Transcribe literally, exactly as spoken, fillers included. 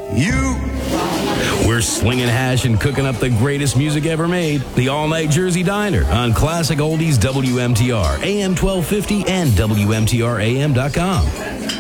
You. We're slinging hash and cooking up the greatest music ever made. The All Night Jersey Diner on Classic Oldies W M T R, A M twelve fifty and W M T R A M dot com.